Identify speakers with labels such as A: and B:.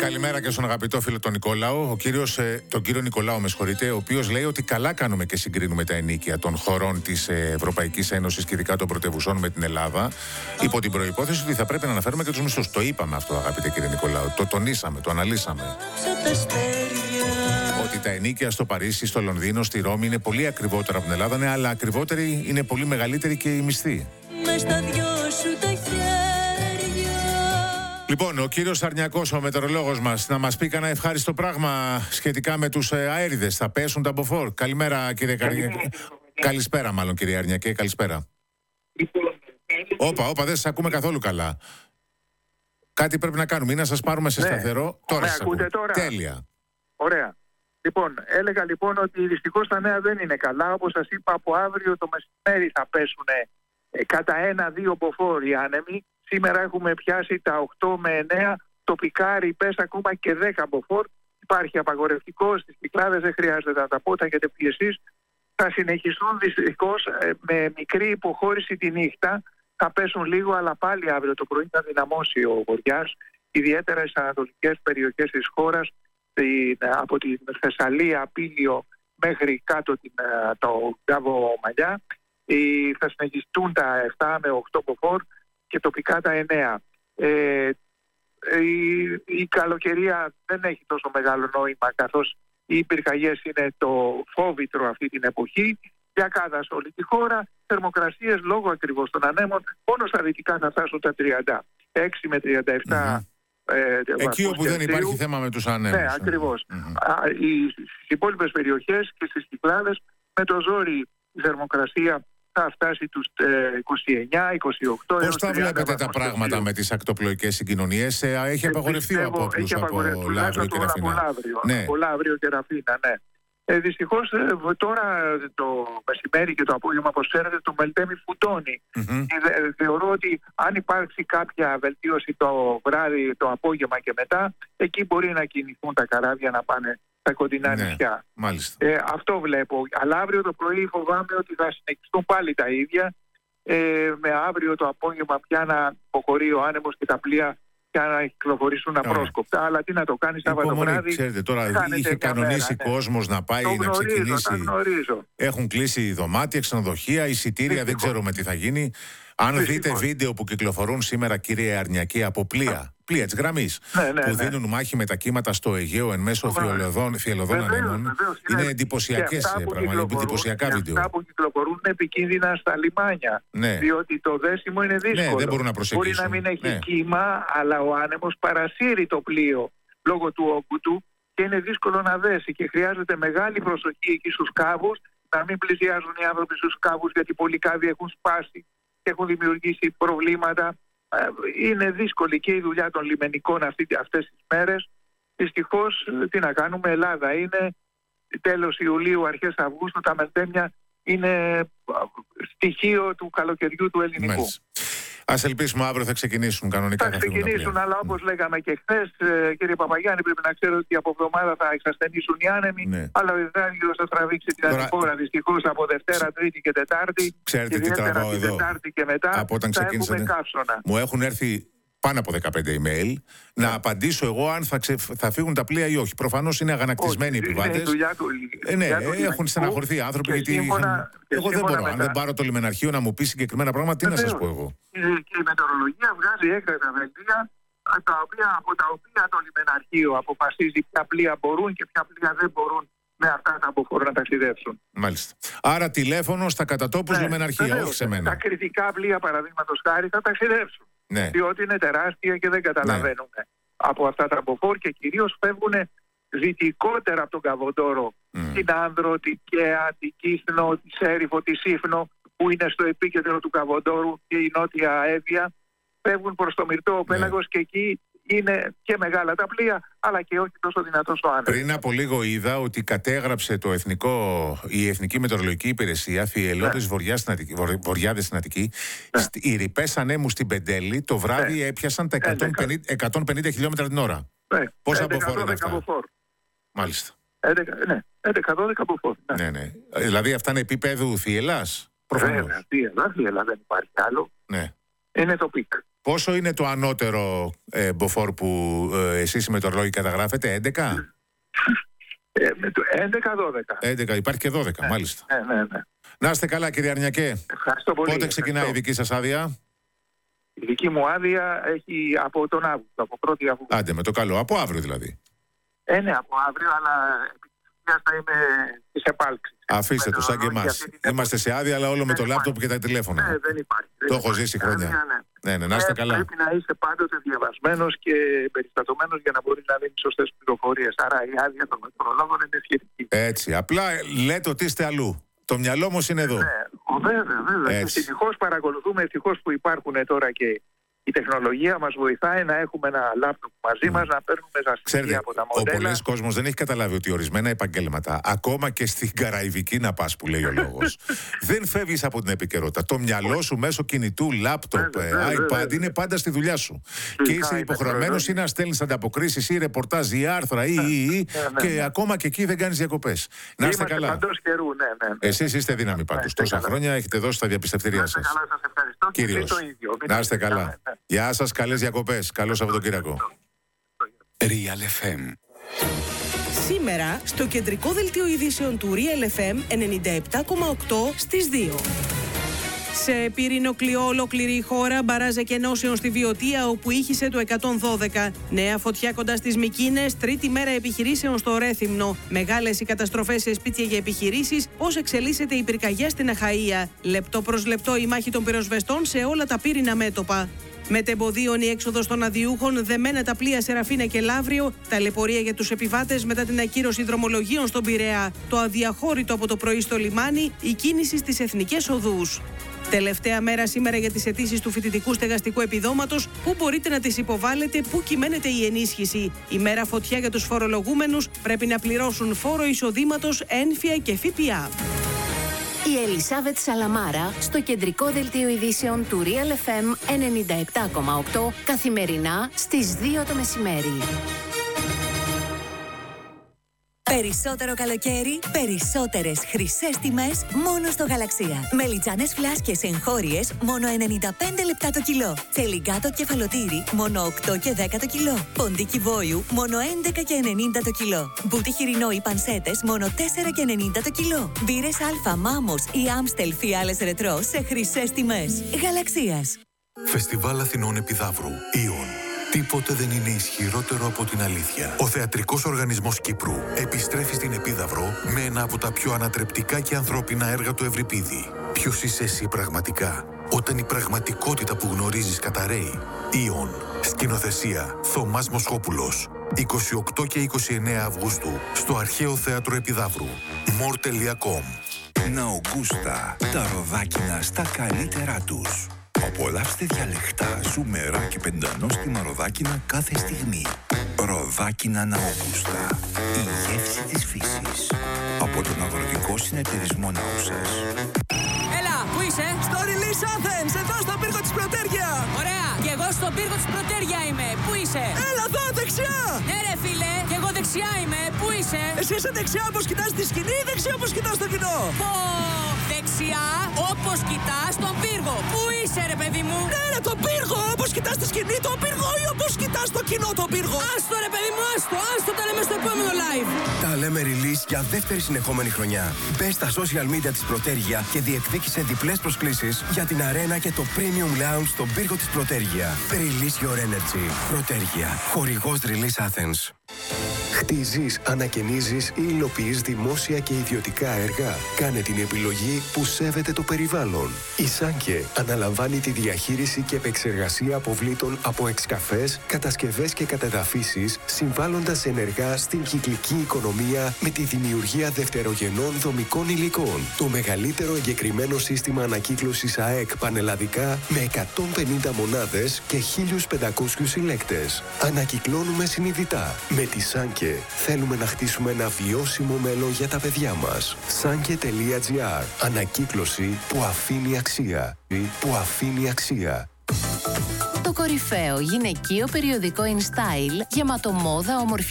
A: Καλημέρα και στον αγαπητό φίλο τον Νικόλαο. Τον κύριο Νικολάο, με συγχωρείτε, ο οποίος λέει ότι καλά κάνουμε και συγκρίνουμε τα ενοίκια των χωρών της Ευρωπαϊκής Ένωσης και ειδικά των πρωτευουσών με την Ελλάδα, υπό την προϋπόθεση ότι θα πρέπει να αναφέρουμε και τους μισθούς. Το είπαμε αυτό, αγαπητέ κύριε Νικολάο. Το τονίσαμε, το αναλύσαμε. Ότι τα ενοίκια στο Παρίσι, στο Λονδίνο, στη Ρώμη είναι πολύ ακριβότερα από την Ελλάδα, ναι, αλλά ακριβότερη είναι πολύ μεγαλύτερη και η μισθή. Λοιπόν, ο κύριος Αρνιακός, ο μετεωρολόγος μας, να μας πει κανένα ευχάριστο πράγμα σχετικά με τους αέριδες. Θα πέσουν τα μποφόρ. Καλημέρα, κύριε Καρνιακέ. Καλησπέρα, μάλλον, κύριε Αρνιακέ. Καλησπέρα. Όπα, δεν σας ακούμε καθόλου καλά. Κάτι πρέπει να κάνουμε ή να σας πάρουμε σε σταθερό. Τώρα σας ακούτε τώρα. Τέλεια.
B: Ωραία. Λοιπόν, έλεγα λοιπόν ότι δυστυχώς τα νέα δεν είναι καλά. Όπως σας είπα, από αύριο το μεσημέρι θα πέσουν κατά 1-2 μποφόρ οι άνεμοι. Σήμερα έχουμε πιάσει τα 8 με 9, τοπικά ρηπές ακόμα και 10 μποφόρ. Υπάρχει απαγορευτικό, στις Κυκλάδες δεν χρειάζεται να τα πω, τα έχετε πει εσείς. Θα συνεχιστούν δυστυχώς με μικρή υποχώρηση τη νύχτα. Θα πέσουν λίγο, αλλά πάλι αύριο το πρωί θα δυναμώσει ο βοριάς, ιδιαίτερα στις ανατολικές περιοχές της χώρας, από τη Θεσσαλία, Πήλιο μέχρι κάτω το Γκάβο Μαλλιά. Θα συνεχιστούν τα 7 με 8 μποφόρ και τοπικά τα 9. Η καλοκαιρία δεν έχει τόσο μεγάλο νόημα, καθώς οι πυρκαγιές είναι το φόβητρο αυτή την εποχή. Διακάδα σε όλη τη χώρα, θερμοκρασίες λόγω ακριβώς των ανέμων μόνο στα δυτικά θα φτάσουν τα 36 με 37.
A: Εκεί όπου δεν υπάρχει θέμα με τους ανέμους.
B: Ναι, ακριβώς. Στις υπόλοιπες περιοχές και στις Κυκλάδες με το ζόρι η θερμοκρασία θα φτάσει τους 29-28.
A: Πώς τα βλέπετε τα πράγματα με τις ακτοπλοϊκές συγκοινωνίες? Έχει απαγορευτεί ο απόκλους από Λαύριο και Ραφίνα.
B: Από Λαύριο και Ραφίνα, ναι. Δυστυχώς τώρα το μεσημέρι και το απόγευμα, όπως ξέρετε, το Μελτέμι φουτώνει. Θεωρώ ότι αν υπάρξει κάποια βελτίωση το βράδυ, το απόγευμα και μετά, εκεί μπορεί να κινηθούν τα καράβια να πάνε στα κοντινά νησιά. Αυτό βλέπω. Αλλά αύριο το πρωί φοβάμαι ότι θα συνεχιστούν πάλι τα ίδια. Με αύριο το απόγευμα πια να υποχωρεί ο άνεμος και τα πλοία να κυκλοφορήσουν απρόσκοπτα. Αλλά τι να το κάνει Σάββατο βράδυ.
A: Ξέρετε, τώρα είχε κανονίσει κόσμος να πάει να ξεκινήσει. Έχουν κλείσει δωμάτια, ξενοδοχεία, εισιτήρια, δεν ξέρουμε τι θα γίνει. Αν δείτε βίντεο που κυκλοφορούν σήμερα, κύριε Αρνιακέ, από πλοία της γραμμής, που δίνουν μάχη με τα κύματα στο Αιγαίο εν μέσω θυελλωδών ανέμων, είναι εντυπωσιακά βίντεο.
B: Αυτά που κυκλοφορούν είναι επικίνδυνα στα λιμάνια, διότι το δέσιμο είναι δύσκολο.
A: Δεν μπορούν να προσεγγίσουν.
B: Μπορεί να μην έχει κύμα, αλλά ο άνεμος παρασύρει το πλοίο λόγω του όγκου του και είναι δύσκολο να δέσει και χρειάζεται μεγάλη προσοχή εκεί στους κάβους, να μην πλησιάζουν οι άνθρωποι στους κάβους, γιατί πολλοί κάβοι έχουν σπάσει και έχουν δημιουργήσει προβλήματα. Είναι δύσκολη και η δουλειά των λιμενικών αυτές τις μέρες. Δυστυχώς, τι να κάνουμε, Ελλάδα είναι τέλος Ιουλίου, αρχές Αυγούστου, τα μελτέμια είναι στοιχείο του καλοκαιριού του ελληνικού.
A: Ας ελπίσουμε αύριο θα ξεκινήσουν κανονικά.
B: Θα ξεκινήσουν, αλλά όπως λέγαμε και χθες, κύριε Παπαγιάννη, πρέπει να ξέρετε ότι από εβδομάδα θα εξασθενήσουν οι άνεμοι, αλλά ο Ιδράγιος θα τραβήξει την αντιπόρα δυστυχώς από Δευτέρα, Τρίτη και Τετάρτη.
A: Ξέρετε τι τραβάω εδώ?
B: Τετάρτη και μετά
A: από όταν
B: θα έχουμε καύσωνα.
A: Μου έχουν έρθει πάνω από 15 email να απαντήσω εγώ αν θα φύγουν τα πλοία ή όχι. Προφανώς είναι αγανακτισμένοι οι επιβάτες. Έχουν στεναχωρηθεί οι άνθρωποι, γιατί εγώ δεν μπορώ. Αν δεν πάρω το λιμεναρχείο να μου πει συγκεκριμένα πράγματα, τι να σας πω εγώ?
B: Και η μετεωρολογία βγάζει έκτακτα δελτία, από τα οποία το λιμεναρχείο αποφασίζει ποια πλοία μπορούν και ποια πλοία δεν μπορούν με αυτά τα μποφόρ να ταξιδεύσουν.
A: Μάλιστα. Άρα τηλέφωνο στα κατατόπους λιμεναρχεία, όχι σε μένα.
B: Τα κριτικά πλοία, παραδείγματος χάρη, θα ταξιδεύσουν. Διότι είναι τεράστια και δεν καταλαβαίνουν από αυτά τα μποφόρ και κυρίως φεύγουν δυτικότερα από τον Καβοντόρο, την Άνδρο, την Καία, την Κύθνο, τη Σέριφο, τη Σύφνο, που είναι στο επίκεντρο του Καβοντόρου, και η Νότια Εύβοια. Φεύγουν προς το Μυρτό Πέλαγος και εκεί είναι και μεγάλα τα πλοία, αλλά και όχι τόσο δυνατός ο άνεμος.
A: Πριν από λίγο είδα ότι κατέγραψε η Εθνική Μετεωρολογική Υπηρεσία θυελλώδες βορειάδες στην Αττική. Οι ρηπές ανέμου στην Πεντέλη το βράδυ έπιασαν τα 150 χιλιόμετρα την ώρα. Πόσα μποφόρ είναι αυτά? Μάλιστα.
B: 11-12 μποφόρ.
A: Ναι. Δηλαδή αυτά είναι επίπεδου θύελλας?
B: Προφανώς. Θύελλα δεν υπάρχει άλλο. Είναι το πικ.
A: Πόσο είναι το ανώτερο μποφόρ που εσείς με το ρολόι καταγράφετε, 11?
B: 11-12.
A: 11, υπάρχει και 12, μάλιστα.
B: Ναι.
A: Να είστε καλά, κύριε Αρνιακέ.
B: Ευχαριστώ πολύ.
A: Πότε ξεκινάει η δική σας άδεια?
B: Η δική μου άδεια έχει από τον Αύγουστο, από 1η Αυγούστου.
A: Άντε, με το καλό. Από αύριο δηλαδή.
B: Ναι, από αύριο, αλλά επιτυχία θα είμαι στις επάλξεις.
A: Αφήστε το, σαν και εμάς. Είμαστε σε άδεια, αλλά όλο με το λάπτοπ και τα τηλέφωνα.
B: Δεν υπάρχει.
A: Το έχω ζήσει χρόνια. Ναι, να είστε καλά.
B: Πρέπει να είστε πάντοτε διαβασμένος και περιστατωμένος για να μπορεί να δίνει σωστές πληροφορίες. Άρα η άδεια των μετρολόγων είναι σχετική.
A: Έτσι. Απλά λέτε ότι είστε αλλού. Το μυαλό όμως είναι εδώ.
B: Βέβαια. Ευτυχώς παρακολουθούμε, ευτυχώς που υπάρχουν τώρα και η τεχνολογία μας βοηθάει να έχουμε ένα λάπτοπ μαζί μας, να παίρνουμε τα στοιχεία από τα μοντέλα.
A: Ο πολλής κόσμος δεν έχει καταλάβει ότι ορισμένα επαγγέλματα, ακόμα και στην Καραϊβική να πας που λέει ο λόγος, δεν φεύγεις από την επικαιρότητα. Το μυαλό σου μέσω κινητού, λάπτοπ, iPad είναι πάντα στη δουλειά σου. Και είσαι υποχρεωμένος ή να στέλνεις ανταποκρίσεις ή ρεπορτάζ ή άρθρα και ακόμα και εκεί δεν κάνεις διακοπές. Να είστε καλά. Εσείς είστε δύναμη πάντως. Τόσα χρόνια έχετε δώσει τα διαπιστευτήριά σας. Κύριος. Να είστε καλά. Γεια σας, καλές διακοπές. Καλό Σαββατοκύριακο.
C: Real FM.
D: Σήμερα στο κεντρικό δελτίο ειδήσεων του Real FM 97,8 στις 2. Σε πυρηνοκλειό ολόκληρη η χώρα, μπαράζ εκενώσεων στη Βιωτία όπου ήχησε το 112. Νέα φωτιά κοντά στις Μυκίνες, τρίτη μέρα επιχειρήσεων στο Ρέθυμνο. Μεγάλες οι καταστροφές σε σπίτια για επιχειρήσεις, πώς εξελίσσεται η πυρκαγιά στην Αχαΐα. Λεπτό προς λεπτό η μάχη των πυροσβεστών σε όλα τα πύρινα μέτωπα. Μετεμποδίων η έξοδος των αδειούχων, δεμένα τα πλοία Σεραφίνα και Λαύριο, ταλαιπωρία για τους επιβάτες μετά την ακύρωση δρομολογίων στον Πειραιά, το αδιαχώρητο από το πρωί στο λιμάνι, η κίνηση στις εθνικές οδούς. Τελευταία μέρα σήμερα για τις αιτήσεις του φοιτητικού στεγαστικού επιδόματος, πού μπορείτε να τις υποβάλλετε, πού κυμαίνεται η ενίσχυση. Η μέρα φωτιά για τους φορολογούμενους, πρέπει να πληρώσουν φόρο εισοδήματος, ένφια και ΦΠΑ.
E: Η Ελισάβετ Σαλαμάρα στο κεντρικό δελτίο ειδήσεων του Real FM 97,8 καθημερινά στις 2 το μεσημέρι.
F: Περισσότερο καλοκαίρι, περισσότερες χρυσές τιμές μόνο στο Γαλαξία. Μελιτζάνες φλάσκες εγχώριες μόνο 95 λεπτά το κιλό. Τσελιγκάτο κεφαλοτήρι μόνο 8 και 10 το κιλό. Ποντίκι βόιου μόνο 11 και 90 το κιλό. Μπούτι χοιρινό πανσέτες μόνο 4 και 90 το κιλό. Μπύρες Αλφα, Μάμος ή Άμστελ φιάλες ρετρό σε χρυσές τιμές. Γαλαξίας.
C: Φεστιβάλ Αθηνών Επιδαύρου. Ιον. Τίποτε δεν είναι ισχυρότερο από την αλήθεια. Ο Θεατρικός Οργανισμός Κύπρου επιστρέφει στην Επίδαυρο με ένα από τα πιο ανατρεπτικά και ανθρώπινα έργα του Ευρυπίδη. Ποιος είσαι εσύ πραγματικά, όταν η πραγματικότητα που γνωρίζεις καταραίει? Ιον. Σκηνοθεσία Θωμάς Μοσχόπουλος. 28 και 29 Αυγούστου στο Αρχαίο Θέατρο Επιδαύρου. More.com.
G: Ναουγκούστα. Τα ροδάκινα στα καλύτερά τους. Απολαύστε διαλεκτά, ζουμερά και πεντανόστιμα ροδάκινα κάθε στιγμή. Ροδάκινα Ναουγκούστα. Η γεύση της φύσης. Από τον Αγροτικό Συνεταιρισμό Νάουσας.
H: Έλα, πού είσαι?
I: Στο Release Athens, εδώ στον πύργο της Πρωτέρια.
H: Ωραία, και εγώ στον πύργο της Πρωτέρια είμαι. Πού είσαι?
I: Έλα εδώ, δεξιά.
H: Ναι ρε φίλε, και εγώ δεξιά είμαι. Πού είσαι?
I: Εσύ είσαι δεξιά όπως κοιτάς τη σκηνή ή δεξιά όπως κοιτάς το κοινό?
H: Πω, δεξιά όπως κοιτάς τον πύργο. Πού είσαι ρε παιδί μου?
I: Ναι ρε, τον πύργο, όπως κοιτάς τη σκηνή τον πύργο ή όπως κοιτάς το κοινό τον πύργο?
H: Άστο ρε παιδί μου, άστο τα λέμε στο επόμενο live.
J: Τα λέμε release για δεύτερη συνεχόμενη χρονιά. Μπες στα social media της Πρωτέρια και διεκδίκησε διπλές προσκλήσεις για την αρένα και το Premium Lounge στον πύργο της Πρωτέρια. Release your energy. Πρωτέρια. Χορηγός Release Athens.
K: Χτίζεις, ανακαινίζεις ή υλοποιείς δημόσια και ιδιωτικά έργα? Κάνε την επιλογή που σέβεται το περιβάλλον. Η Σάνκε αναλαμβάνει τη διαχείριση και επεξεργασία αποβλήτων από εξκαφές, κατασκευές και κατεδαφίσεις, συμβάλλοντας ενεργά στην κυκλική οικονομία με τη δημιουργία δευτερογενών δομικών υλικών. Το μεγαλύτερο εγκεκριμένο σύστημα ανακύκλωσης ΑΕΚ πανελλαδικά με 150 μονάδες και 1.500 συλλέκτες. Ανακυκλώνουμε συνειδητά. Με τη Σάνκε θέλουμε να χτίσουμε ένα βιώσιμο μέλλον για τα παιδιά μας. Sanke.gr. Ανακύκλωση που αφήνει αξία. Που αφήνει αξία.
E: Το κορυφαίο γυναικείο περιοδικό InStyle, γεμάτο μόδα, ομορφιά